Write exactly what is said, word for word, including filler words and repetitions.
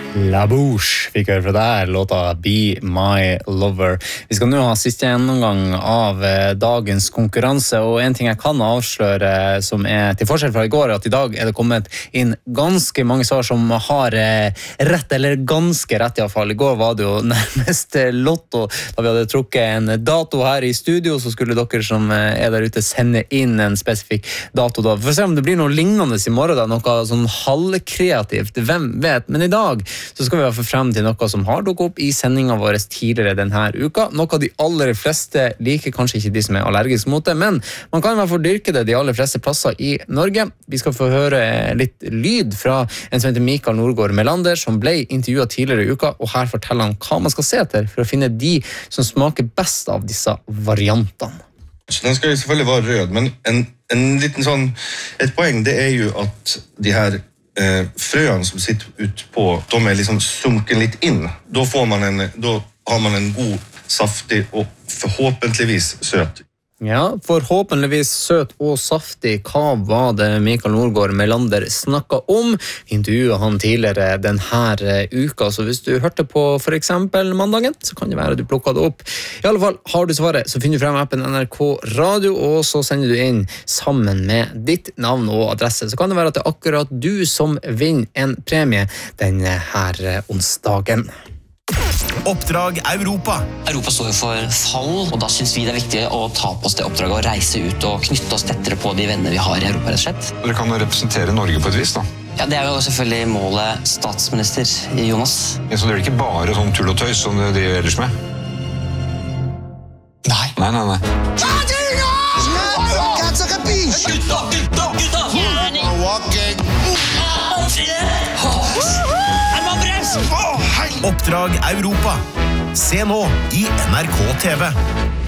La Bouche fikk høre fra der, låta Be My Lover. Vi skal nå ha siste gjennomgang av eh, dagens konkurranse, og en ting jeg kan avsløre eh, som er til forskjell fra i går, er at i dag er det kommet inn ganske mange svar som har eh, rett, eller ganske rett i hvert fall. I går var det jo nærmest lotto, da vi hadde trukket en dato her i studio, så skulle dere som eh, er der ute sende inn en spesifikk dato da. For å se om det blir noe lignende i morgen da, noe sånn halvkreativt, hvem vet, men i dag så skal vi få frem til noe som har dukket opp i sendingen vår tidligere denne uka. Noe av de aller fleste liker, kanskje ikke de som er allergiske mot det, men man kan i hvert fall dyrke det de aller fleste plasser i Norge. Vi skal få høre litt lyd fra en som heter Mikael Nordgaard Melander, som ble intervjuet tidligere i uka, og her forteller han hva man skal se etter for å finne de som smaker best av disse variantene. Den skal jo selvfølgelig være rød, men en, en liten sånn, et poeng det er jo at de her Eh, frøene som sitter ut på, de er liksom sunken litt inn. Da får man en, da har man en god, saftig og forhåpentligvis søt. Ja, forhåpentligvis søt og saftig. Hva var det Mikael Nordgaard Melander snakket om? Intervjuet han tidligere denne uka, så hvis du hørte på for eksempel mandagen, så kan det være at du plukket det opp. I alle fall, har du svaret, så finner du frem appen N R K Radio, og så sender du inn sammen med ditt navn og adresse. Så kan det være at det er akkurat du som vinner en premie denne her onsdagen. Oppdrag Europa. Europa står jo for fall, og da synes vi det er viktig å ta på oss det oppdraget og reise ut og knytte oss tettere på de venner vi har i Europa, rett og slett. Dere kan jo representere Norge på et vis, da. Ja, det er jo selvfølgelig målet statsminister Jonas. Ja, så det er ikke bare sånn tull og tøys som det gjør ellers med? Nei. Nei, nei, nei. Cazzo capisci? Gutta, gutta, gutta! I'm walking. Oppdrag Europa. Se nå i N R K T V.